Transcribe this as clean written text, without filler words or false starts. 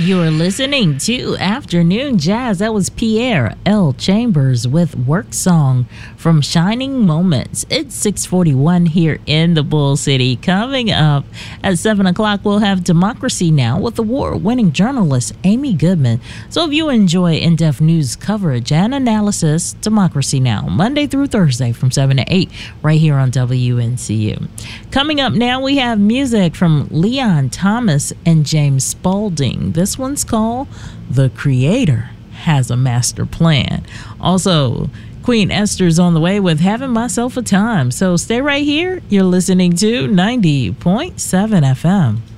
You're listening to Afternoon Jazz. That was Pierre L. Chambers with Work Song from Shining Moments. It's 6:41 here in the Bull City. Coming up at 7 o'clock, we'll have Democracy Now! With award-winning journalist Amy Goodman. So if you enjoy in-depth news coverage and analysis, Democracy Now! Monday through Thursday from 7 to 8 right here on WNCU. Coming up now, we have music from Leon Thomas and James Spalding. This one's called The Creator Has a Master Plan. Also, Queen Esther's on the way with Having Myself a Time. So stay right here. You're listening to 90.7 FM.